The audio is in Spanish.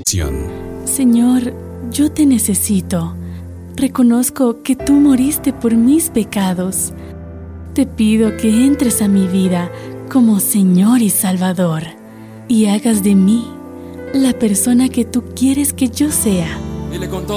Señor, yo te necesito. Reconozco que tú moriste por mis pecados. Te pido que entres a mi vida como Señor y Salvador y hagas de mí la persona que tú quieres que yo sea.